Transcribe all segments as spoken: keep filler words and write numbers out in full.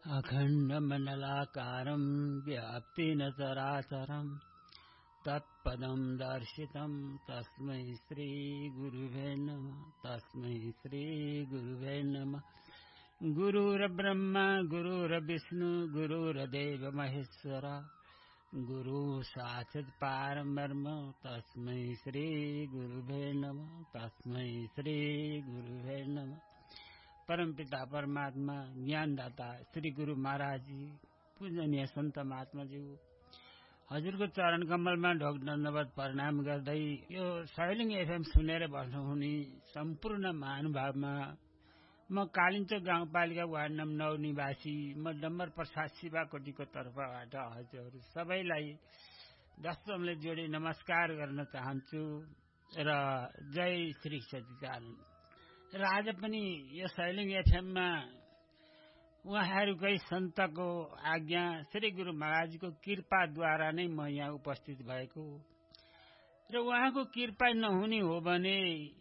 अखण्डमण्डलाकारं व्याप्तेन चराचरं तत्पदं दर्शितं तस्मै श्रीगुरुवे नमः। तस्मै श्रीगुरुवे नमः। गुरुर्ब्रह्मा गुरुर्विष्णु गुरुर्देव महेश्वर गुरु साक्षात् परब्रह्म तस्मै श्रीगुरुवे नमः। तस्मै श्रीगुरुवे नमः। परमपिता परमात्मा ज्ञानदाता श्री गुरु महाराज जी, पूजनीय सन्त महात्मा जी, हजुरको चरण कमलमा ढोक दण्डवत प्रणाम गर्दै यो सैलिङ एफएम सुनेर बस्नुहुने सम्पूर्ण महानुभावमा म कालिन्चोक गाउँपालिका वार्ड नम्बर नौ निवासी म डम्बर प्रसाद शिवाकोटीको तर्फबाट हजुरहरू सबैलाई दशमले जोडी नमस्कार गर्न चाहन्छु र जय श्री सच्चिदानन्द। र आज पनि यो सैलिङ एफएममा उहाँहरूकै सन्तको आज्ञा श्री गुरु महाराजको कृपाद्वारा नै म यहाँ उपस्थित भएको र उहाँको कृपा नहुने हो भने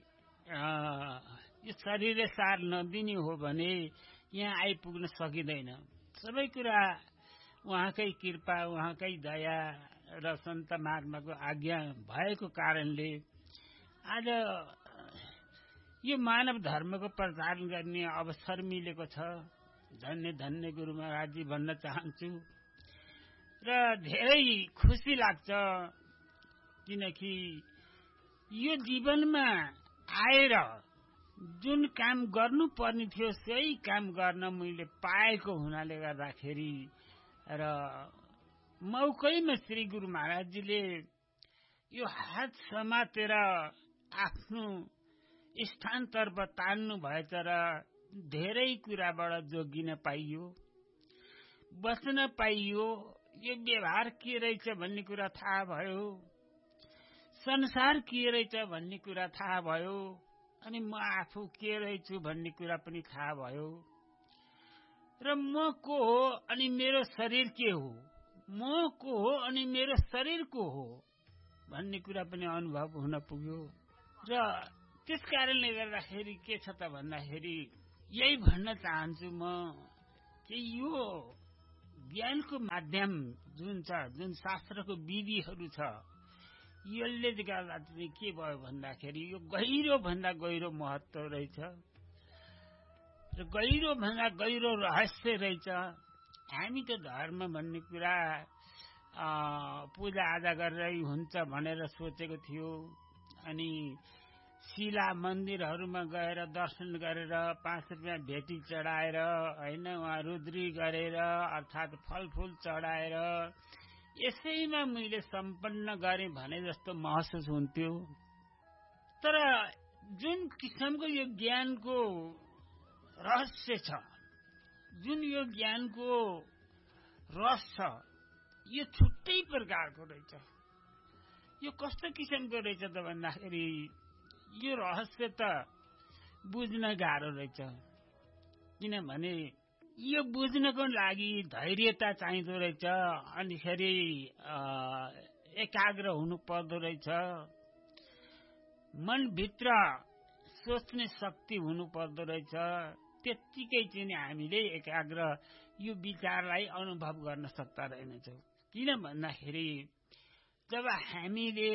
यो शरीरले सार नदिने हो भने यहाँ आइपुग्न सकिँदैन। सबै कुरा उहाँकै कृपा उहाँकै दया र सन्त महात्माको आज्ञा भएको कारणले आज यो मानव धर्मको प्रचार गर्ने अवसर मिलेको छ। धन्य धन्य गुरु महाराज जी भन्न चाहन्छु र धेरै खुसी लाग्छ, किनकि यो जीवनमा आएर जुन काम गर्नुपर्ने थियो त्यही काम गर्न मैले पाएको हुनाले गर्दाखेरि र मौकैमा श्री गुरु महाराजजीले यो हात समातेर आफ्नो स्थानतर्फ तान्नु भएछ र धेरै कुराबाट जोगिन पाइयो, बच्न पाइयो। यो व्यवहार के रहेछ भन्ने कुरा थाहा भयो, संसार के रहेछ भन्ने कुरा थाहा भयो, अनि म आफू के रहेछु भन्ने कुरा पनि थाहा भयो र म को हो अनि मेरो शरीर के हो, म को हो अनि मेरो शरीर को हो भन्ने कुरा पनि अनुभव हुन पुग्यो। र त्यस कारणले गर्दाखेरि के छ त भन्दाखेरि यही भन्न चाहन्छु म कि यो ज्ञानको माध्यम जुन छ, जुन शास्त्रको विधिहरू छ, यसले गर्दा चाहिँ के भयो भन्दाखेरि यो गहिरो भन्दा गहिरो महत्व रहेछ र गहिरो भन्दा गहिरो रहस्य रहेछ। हामी त धर्म भन्ने कुरा पूजा आजा गरेरै हुन्छ भनेर सोचेको थियो, अनि शिला मन्दिरहरूमा गएर दर्शन गरेर पाँच रुपियाँ भेटी चढाएर होइन, उहाँ रुद्री गरेर अर्थात् फलफुल चढाएर यसैमा मैले सम्पन्न गरेँ भने जस्तो महसुस हुन्थ्यो। तर जुन किसिमको यो ज्ञानको रहस्य छ, जुन यो ज्ञानको रस छ, यो छुट्टै प्रकारको रहेछ। यो कस्तो किसिमको रहेछ त भन्दाखेरि यो रहस्य त बुझ्न गाह्रो रहेछ, किनभने यो बुझ्नको लागि धैर्यता चाहिँदो रहेछ, अनिखेरि एकाग्र हुनु पर्दो रहेछ, मनभित्र सोच्ने शक्ति हुनु पर्दो रहेछ। त्यत्तिकै चाहिँ हामीले एकाग्र यो विचारलाई अनुभव गर्न सक्दा रहेनछौँ। किन भन्दाखेरि जब हामीले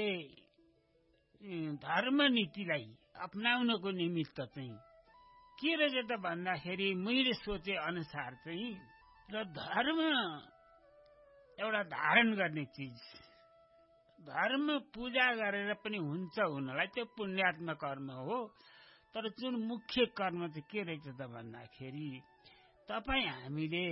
धर्म नीतिलाई अपनाउनको निमित्त चाहिँ के रहेछ त भन्दाखेरि मैले सोचे अनुसार चाहिँ र धर्म एउटा धारण गर्ने चिज, धर्म पूजा गरेर पनि हुन्छ हुनलाई, त्यो पुण्यात्मक कर्म हो। तर जुन मुख्य कर्म चाहिँ के रहेछ त भन्दाखेरि तपाईँ हामीले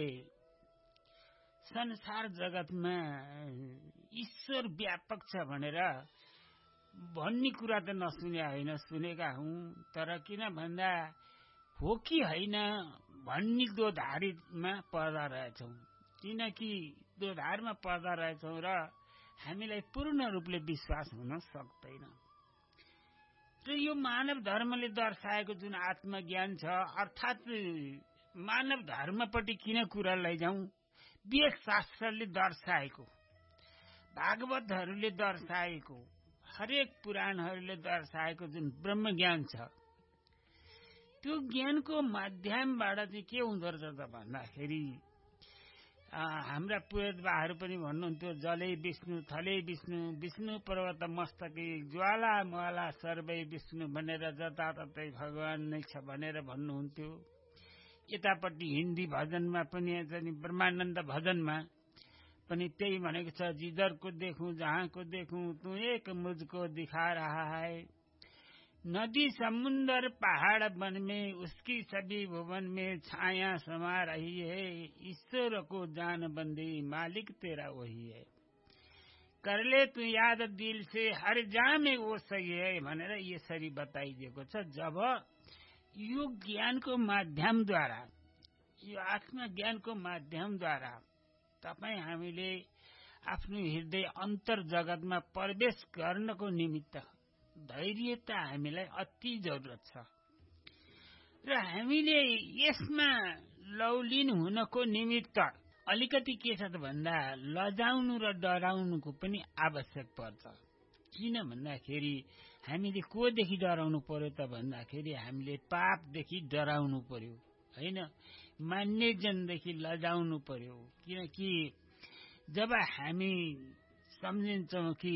संसार जगतमा ईश्वर व्यापक छ भनेर भन्ने कुरा त नसुने होइन, सुनेका हौँ। तर किन भन्दा हो कि होइन भन्ने दोधारमा पर्दा रहेछौँ, किनकि दोधारमा पर्दा रहेछौँ र हामीलाई पूर्ण रूपले विश्वास हुन सक्दैन। र यो मानव धर्मले दर्शाएको जुन आत्मज्ञान छ, अर्थात् मानव धर्मपट्टि किन कुरा लैजाउँ, वेद शास्त्रले दर्शाएको, भागवतहरूले दर्शाएको, हरेक पुराणहरूले दर्शाएको जुन ब्रह्म ज्ञान छ, त्यो ज्ञानको माध्यमबाट चाहिँ के हुँदो रहेछ त भन्दाखेरि हाम्रा पुरोहितबाहरू पनि भन्नुहुन्थ्यो जलै विष्णु थलै विष्णु विष्णु पर्वत मस्तकै ज्वाला मुवाला सर्वै विष्णु भनेर जताततै भगवान नै छ भनेर भन्नुहुन्थ्यो। यतापट्टि हिन्दी भजनमा पनि ब्रह्मानन्द भजनमा पनि त्यही भनेको छ, जिधर को देखूं जहाँ को देखूं तू एक मुझको दिखा रहा है, नदी समुन्दर पहाड़ वन में उसकी सभी भुवन में छाया समा रही है, ईश्वर को जान बंदी मालिक तेरा वही है, कर ले तू याद दिल से हर जा में वो सही है भनेर यसरी बताइदिएको छ। जब यो ज्ञानको माध्यमद्वारा, यो आत्मज्ञानको माध्यमद्वारा तपाईँ हामीले आफ्नो हृदय अन्तर जगतमा प्रवेश गर्नको निमित्त धैर्यता हामीलाई अति जरुरत छ र हामीले यसमा लौलिन हुनको निमित्त अलिकति के छ त भन्दा लजाउनु र डराउनुको पनि आवश्यक पर्छ। किन भन्दाखेरि हामीले कोदेखि डराउनु पर्यो त भन्दाखेरि हामीले पापदेखि डराउनु पर्यो, होइन, मान्यजनदेखि लजाउनु पर्यो। किनकि जब हामी सम्झिन्छौँ कि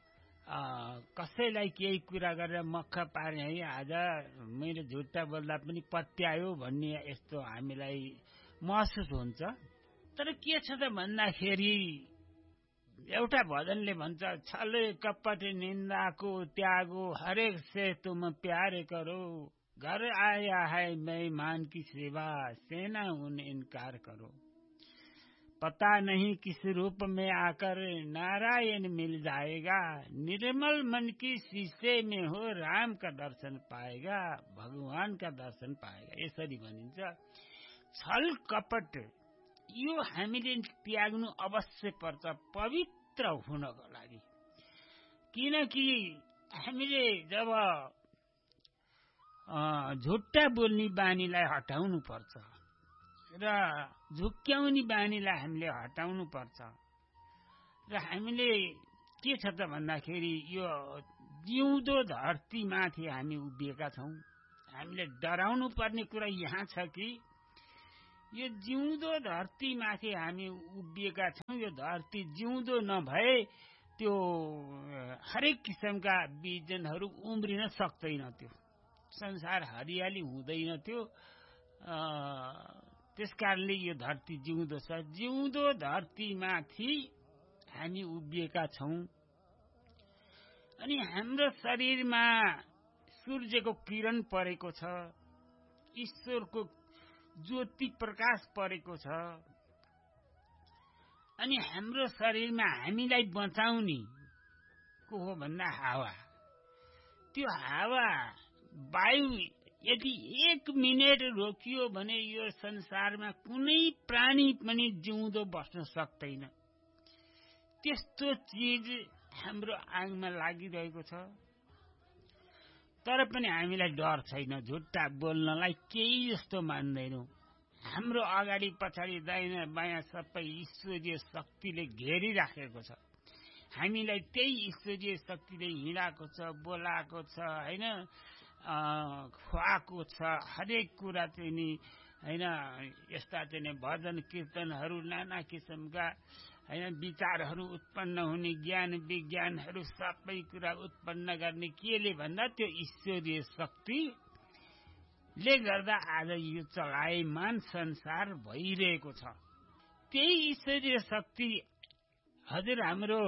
कसैलाई केही कुरा गरेर मक्ख पार्ने है, आज मैले झुट्टा बोल्दा पनि पत्यायो भन्ने यस्तो हामीलाई महसुस हुन्छ। तर के छ त भन्दाखेरि एउटा भजनले भन्छ, छले कपट निन्दा को त्यागो हरेक से तुम प्यार करो, घर आया है मेहमान की सेवा सेना उन इनकार करो, पता नहीं किस रूप में आकर नारायण मिल जाएगा, निर्मल मन की शीशे में हो राम का दर्शन पाएगा, भगवान का दर्शन पाएगा, यसरी भनिन्छ। छल कपट यो हामीले त्याग्नु अवश्य पर्छ पवित्र हुनको लागि। किनकि हामीले जब झुट्टा बोल्ने बानीलाई हटाउनु पर्छ र झुक्क्याउने बानीलाई हामीले हटाउनु पर्छ र हामीले के छ त भन्दाखेरि यो जिउँदो धरतीमाथि हामी उभिएका छौं। हामीले डराउनु पर्ने कुरा यहाँ छ कि यो जिउँदो धरतीमाथि हामी उभिएका छौं। यो धरती जिउँदो नभए त्यो हरेक किसिमका बिजनहरू उम्रिन सक्दैन, त्यो संसार हरियाली हुँदैन थियो। त्यसकारणले यो धरती जिउँदो छ। जिउँदो धरतीमाथि हामी उभिएका छौं अनि हाम्रो शरीरमा सूर्यको किरण परेको छ, ईश्वरको ज्योति प्रकाश परेको छ अनि हाम्रो शरीरमा हामीलाई बचाउने को हो भन्दा हावा। त्यो हावा वायु यदि एक मिनेट रोकियो भने यो संसारमा कुनै प्राणी पनि जिउँदो बस्न सक्दैन। त्यस्तो चीज हाम्रो आङमा लागिरहेको छ। तर पनि हामीलाई डर छैन, झुट्टा बोल्नलाई केही जस्तो मान्दैनौं। हाम्रो अगाडि पछाडि दाहिना बायाँ सबै ईश्वरीय शक्तिले घेरिराखेको छ। हामीलाई त्यही ईश्वरीय शक्तिले हिँडाएको छ, बोलाएको छ, हैन, खुवाएको छ। हरेक कुरा चाहिँ नि हैन, यस्ता चाहिँ भजन कीर्तनहरू, नाना किसिमका हैन विचारहरू उत्पन्न हुने, ज्ञान विज्ञानहरू सबै कुरा उत्पन्न गर्ने केले भन्दा त्यो ईश्वरीय शक्तिले गर्दा आज यो चलायमान संसार भइरहेको छ। त्यही ईश्वरीय शक्ति हजुर हाम्रो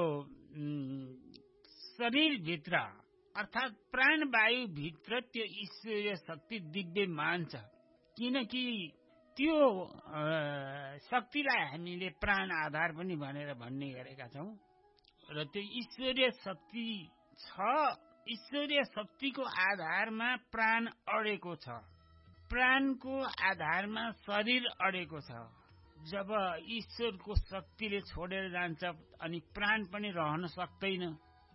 शरीरभित्र अर्थात प्राणवायु भित्र त्यो ईश्वरीय शक्ति दिव्यमान छ। किनकि त्यो शक्तिलाई हामीले प्राण आधार पनि भनेर भन्ने गरेका छौं र त्यो ईश्वरीय शक्ति छ। ईश्वरीय शक्तिको आधारमा प्राण अडेको छ, प्राणको आधारमा शरीर अडेको छ। जब ईश्वरको शक्तिले छोडेर जान्छ अनि प्राण पनि रहन सक्दैन।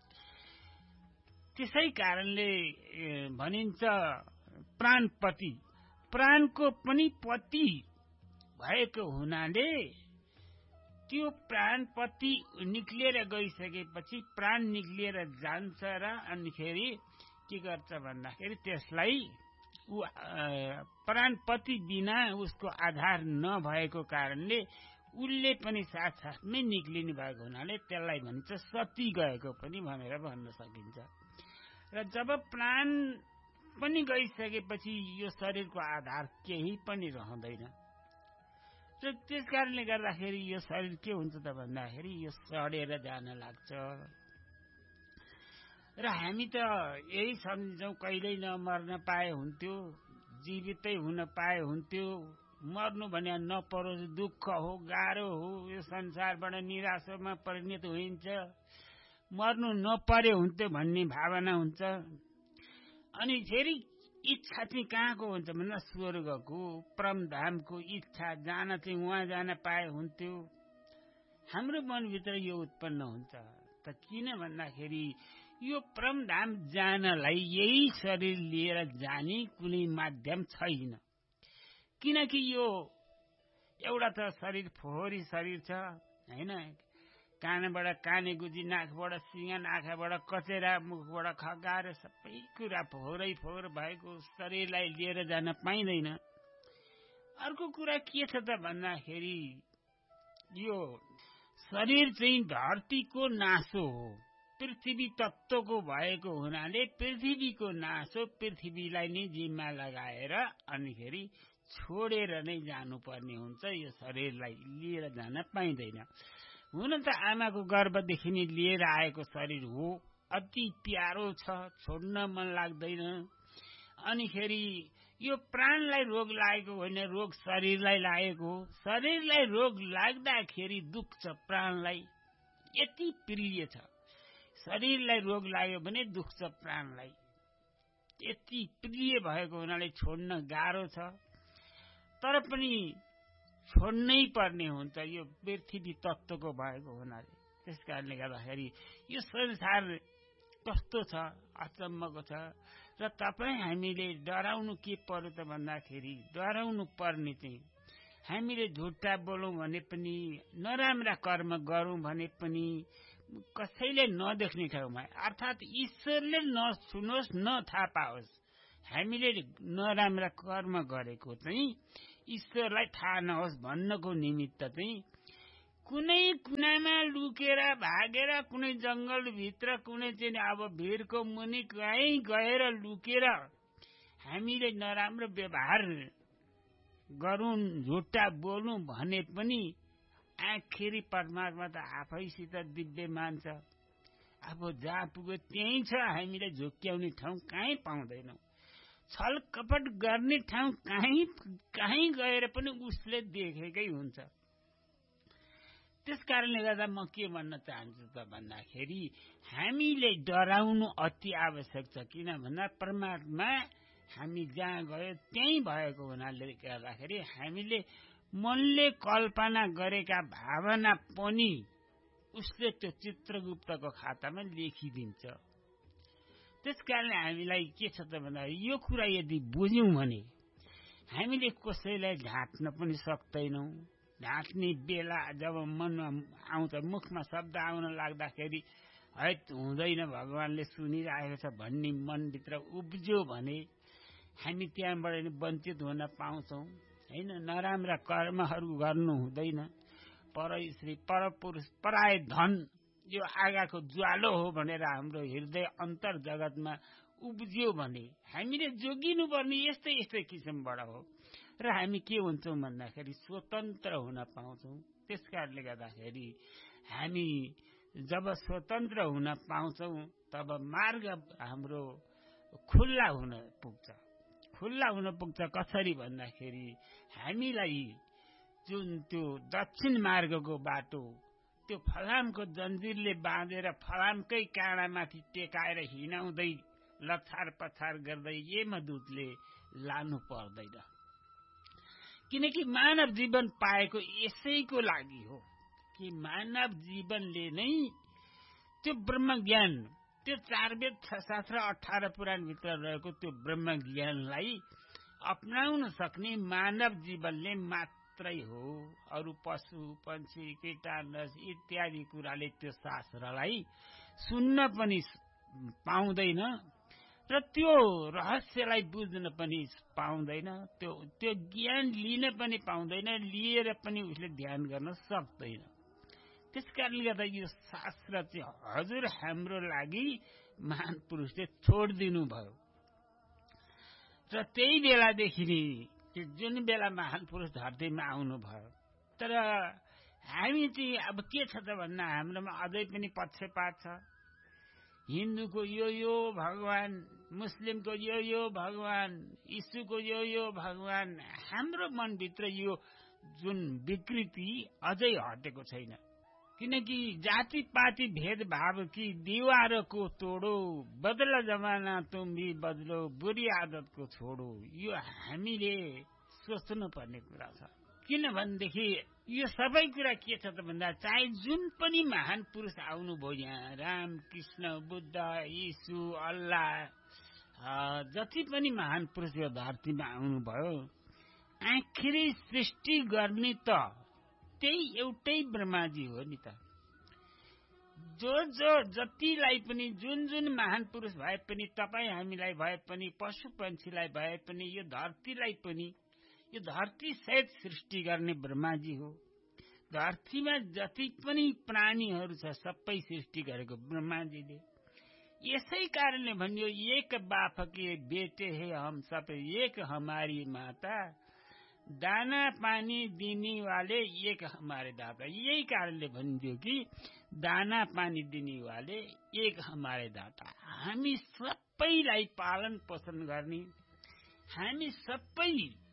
त्यसै कारणले भनिन्छ प्राणपति, प्राणको पनि पति भएको हुनाले त्यो प्राणपति निक्लिएर गइसकेपछि प्राण निक्लिएर जान्छ र अनिखेरि के गर्छ भन्दाखेरि त्यसलाई प्राणपति बिना उसको आधार नभएको कारणले उसले पनि साथसाथमै निक्लिनु भएको हुनाले त्यसलाई भन्छ सती गएको पनि भनेर भन्न सकिन्छ। र जब प्राण पनि गइसकेपछि यो शरीरको आधार केही पनि रहँदैन। र त्यस कारणले गर्दाखेरि यो शरीर के हुन्छ त भन्दाखेरि यो सडेर जान लाग्छ। र हामी त यही सम्झन्छौँ कहिल्यै नमर्न पाए हुन्थ्यो, जीवितै हुन पाए हुन्थ्यो, मर्नु भने नपरोस्, दुःख हो, गाह्रो हो, यो संसारबाट निराशामा परिणत हुन्छ, मर्नु नपरे हुन्थ्यो भन्ने भावना हुन्छ। अनि फेरि इच्छा चाहिँ कहाँको हुन्छ भन्दा स्वर्गको परमधामको इच्छा, जान चाहिँ उहाँ जान पाए हुन्थ्यो। हाम्रो मनभित्र यो उत्पन्न हुन्छ। त किन भन्दाखेरि यो परमधाम जानलाई यही शरीर लिएर जाने कुनै माध्यम छैन। किनकि यो एउटा त शरीर फोहोरी शरीर छ हैन, कानबाट काने गुजी, नाकबाट सिंगा, आँखाबाट कचेरा, मुखबाट खगाएर सबै कुरा फोहोरै फोहोर भएको शरीरलाई लिएर जान पाइँदैन। अर्को कुरा के छ त भन्दाखेरि यो शरीर चाहिँ धरतीको नासो हो, पृथ्वी तत्त्वको भएको हुनाले पृथ्वीको नासो पृथ्वीलाई नै जिम्मा लगाएर अनि फेरि छोडेर नै जानुपर्ने हुन्छ। यो शरीरलाई लिएर जान पाइँदैन। हुन त आमाको गर्भदेखि नै लिएर आएको शरीर हो, अति प्यारो छ, छोड्न मन लाग्दैन। अनि फेरि यो प्राणलाई रोग लागेको होइन, रोग शरीरलाई लागेको हो। शरीरलाई रोग लाग्दाखेरि दुःख छ प्राणलाई, यति प्रिय छ। शरीरलाई रोग लाग्यो भने दुःख छ प्राणलाई, यति प्रिय भएको हुनाले छोड्न गाह्रो छ। तर पनि छोड्नै पर्ने हुन्छ, यो पृथ्वी तत्त्वको भएको हुनाले। त्यस कारणले गर्दाखेरि यो संसार कस्तो छ, अचम्मको छ। र तपाईँ हामीले डराउनु के पर्यो त भन्दाखेरि डराउनु पर्ने चाहिँ हामीले झुट्टा बोलौँ भने पनि, नराम्रा कर्म गरौँ भने पनि कसैले नदेख्ने ठाउँमा, अर्थात् ईश्वरले नसुनोस्, नथाहा पाओस्, हामीले नराम्रा कर्म गरेको चाहिँ ईश्वरलाई थाहा नहोस् भन्नको निमित्त चाहिँ कुनै कुनामा लुकेर भागेर, कुनै जंगलभित्र, कुनै चाहिँ अब भिरको मुनि कहीँ गएर लुकेर हामीले नराम्रो व्यवहार गरौँ, झुट्टा बोलौँ भने पनि आखिरी परमात्मा त आफैसित दिव्यमान छ। अब जहाँ पुग्यो त्यही छ, हामीले झुक्क्याउने ठाउँ कहीँ पाउँदैनौँ। छल कपट गर्ने ठाउँ कहीँ कहीँ गएर पनि उसले देखेकै हुन्छ। त्यस कारणले गर्दा म के भन्न चाहन्छु त भन्दाखेरि हामीले डराउनु अति आवश्यक छ। किन भन्दा परमात्मा हामी जहाँ गयो त्यही भएको हुनाले गर्दाखेरि हामीले मनले कल्पना गरेका भावना पनि उसले त्यो चित्रगुप्तको खातामा लेखिदिन्छ। त्यस कारणले हामीलाई के छ त भन्दा यो कुरा यदि बुझ्यौँ भने हामीले कसैलाई ढाँट्न पनि सक्दैनौँ। ढाँट्ने बेला जब मनमा आउँछ, मुखमा शब्द आउन लाग्दाखेरि हैत हुँदैन, भगवानले सुनिरहेको छ भन्ने मनभित्र उब्ज्यो भने हामी त्यहाँबाट वञ्चित हुन पाउँछौँ हैन। नराम्रा कर्महरू गर्नु हुँदैन। पर स्त्री, परपुरुष, पराय धन यो आगाको ज्वालो हो भनेर हाम्रो हृदय अन्तर जगतमा उब्जियो भने हामीले जोगिनु पर्ने यस्तै यस्तै किसिमबाट हो। र हामी के हुन्छौँ भन्दाखेरि स्वतन्त्र हुन पाउँछौँ। त्यस कारणले गर्दाखेरि हामी जब स्वतन्त्र हुन पाउँछौँ तब मार्ग हाम्रो खुल्ला हुन पुग्छ। खुल्ला हुन पुग्छ कसरी भन्दाखेरि हामीलाई जुन त्यो दक्षिण मार्गको बाटो, त्यो फलामको जन्जिरले बाँधेर फलामकै काँडामाथि टेकाएर हिँडाउँदै लछार पछार गर्दै यमदूतले लानु पर्दैन। किनकि मानव जीवन पाएको यसैको लागि हो कि मानव जीवनले नै त्यो ब्रह्म ज्ञान, त्यो चार वेद छ शास्त्र अठार पुराण भित्र रहेको त्यो ब्रह्म ज्ञानलाई अपनाउन सक्ने मानव जीवनले मात्रै हो। अरू पशु पन्छी कीटाणु इत्यादि कुराले त्यो शास्त्रलाई सुन्न पनि पाउँदैन र त्यो रहस्यलाई बुझ्न पनि पाउँदैन, त्यो त्यो ज्ञान लिन पनि पाउँदैन, लिएर पनि उसले ध्यान गर्न सक्दैन। त्यसकारणले गर्दा यो शास्त्र चाहिँ हजुर हाम्रो लागि महान पुरुषले छोडिदिनु भयो। र त्यही बेलादेखि नि जुन बेला महान पुरुष धरतीमा आउनुभयो, तर हामी चाहिँ अब के छ त भन्दा हाम्रोमा अझै पनि पक्षपात छ। हिन्दूको यो यो भगवान, मुस्लिमको यो यो भगवान, यीशुको यो यो भगवान। हाम्रो मनभित्र यो जुन विकृति अझै हटेको छैन। किनकि जाति पाति भेदभाव कि दीवारों को तोड़ो, बदला जमाना तुम भी बदलो, बुरी आदत को छोड़ो, यो हामीले सोच्नु पर्ने कुरा छ। किनभनेदेखि यो सबै कुरा के छ त भन्दा चाहे जुन पनि महान पुरुष आउनुभयो यहाँ, राम कृष्ण बुद्ध यीशु अल्लाह, जति पनि महान पुरुष यो धरतीमा आउनुभयो, आखिरी सृष्टि गर्ने त त्यही एउटै ब्रह्माजी हो नि त। जो जो जतिलाई पनि जुन जुन महान पुरुष भए पनि, तपाईँ हामीलाई भए पनि, पशु पंक्षीलाई भए पनि, यो धरतीलाई पनि, यो धरती सहित सृष्टि गर्ने ब्रह्माजी हो। धरतीमा जति पनि प्राणीहरू छ सबै सृष्टि गरेको ब्रह्माजीले। यसै कारणले भन्यो एक बाप के बेटे है हम सब, एक हमारी माता, दाना पानी दिने वाले एक हमारे दाता। यही कारणले भनिदियो कि दाना पानी दिने वाले एक हमारे दाता। हामी सबैलाई पालन पोषण गर्ने, हामी सबै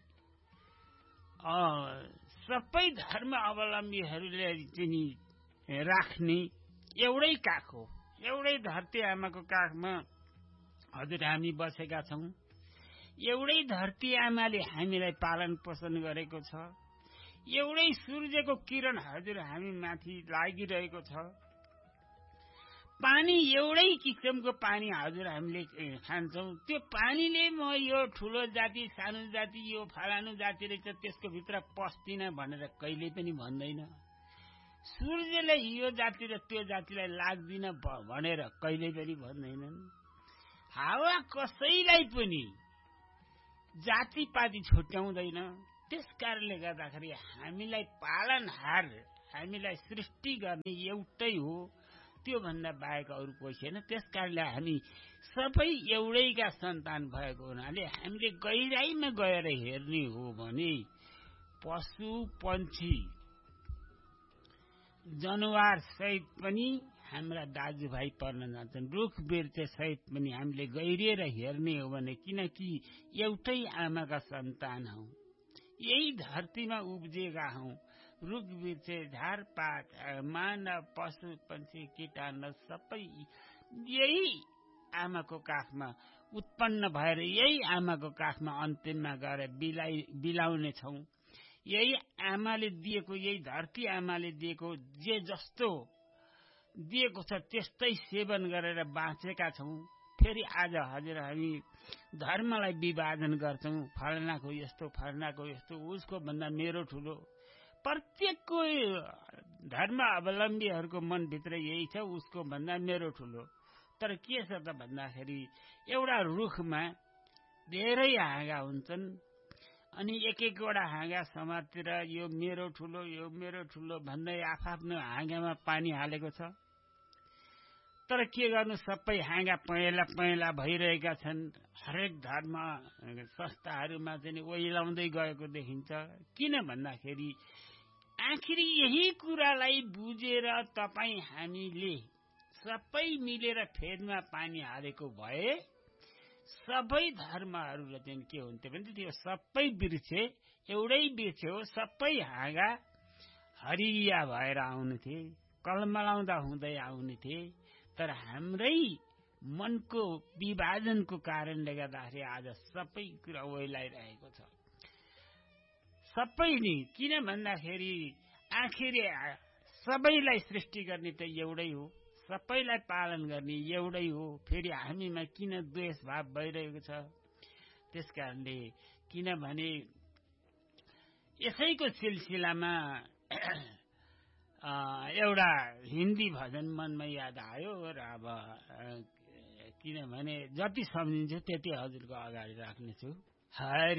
सबै धर्म अवलम्बीहरूले चाहिँ राख्ने एउटै काख हो। एउटै धरती आमाको काखमा हजुर हामी बसेका छौँ। एउटै धरती आमाले हामीलाई पालन पोषण गरेको छ। एउटै सूर्यको किरण हजुर हामी माथि लागिरहेको छ। पानी एउटै किसिमको पानी हजुर हामीले खान्छौँ। त्यो पानीले म यो ठुलो जाति सानो जाति यो फलानु जाति रहेछ त्यसको भित्र पस्दिन भनेर कहिले पनि भन्दैन। सूर्यले यो जाति र त्यो जातिलाई लाग्दिन भनेर कहिले पनि भन्दैनन्। हावा कसैलाई पनि जातिपाति छुट्याउँदैन। त्यसकारणले गर्दाखेरि हामीलाई पालनहार, हामीलाई सृष्टि गर्ने एउटै हो, त्यो भन्दा बाहेक अरू कोही छैन। त्यसकारणले हामी सबै एउटैका सन्तान भएको हुनाले हामीले गहिराईमा गएर हेर्ने हो भने पशु पंक्षी जनावर सहित पनि हाम्रा दाजुभाइ पर्न जान्छन्। रुख वृक्ष सहित पनि हामीले गहिरिएर हेर्ने हो भने, किनकि एउटै आमाका सन्तान हौ, यही धरतीमा उब्जिएका हौ। रुख वृक्ष झारपात मानव पशु पंक्षी कीटाणु सबै यही आमाको काखमा उत्पन्न भएर यही आमाको काखमा अन्तिममा गएर बिलाइ बिलाउने छौं। यही आमाले दिएको, यही धरती आमाले दिएको जे जस्तो दिएको छ त्यस्तै सेवन गरेर बाँचेका छौं। फेरि आज हजुर हामी धर्मलाई विभाजन गर्छौं। फलनाको यस्तो, फलनाको यस्तो, उसको भन्दा मेरो ठुलो। प्रत्येकको धर्म अवलम्बीहरूको मनभित्र यही छ, उसको भन्दा मेरो ठुलो। तर के छ त भन्दाखेरि एउटा रुखमा धेरै हाँगा हुन्छन् अनि एक एकवटा हाँगा समातेर यो मेरो ठुलो, यो मेरो ठुलो भन्दै आफआफ्नो हाँगामा पानी हालेको छ। तर के गर्नु, सबै हाँगा पहेँला पहेँला भइरहेका छन्। हरेक धर्म संस्थाहरूमा चाहिँ ओइलाउँदै गएको देखिन्छ। किन भन्दाखेरि आखिर यही कुरालाई बुझेर तपाईँ हामीले सबै मिलेर फेदमा पानी हालेको भए सबै धर्महरूले चाहिँ के हुन्थ्यो भने त्यो सबै वृक्ष एउटै वृक्ष हो, सबै हाँगा हरिया भएर आउने थिए, कलमलाउँदा हुँदै आउने थिए। तर हाम्रै मनको विभाजनको कारणले गर्दाखेरि आज सबै कुरा ओइलाइरहेको छ। सबै नि किन भन्दाखेरि आखिर सबैलाई सृष्टि गर्ने त एउटै हो, सबैलाई पालन गर्ने एउटै हो। फेरि हामीमा किन द्वेष भाव भइरहेको छ? त्यसकारणले किनभने यसैको सिलसिलामा एउटा हिन्दी भजन मनमा याद आयो र अब किनभने जति सम्झिन्छु त्यति हजुरको अगाडि राख्नेछु। हरि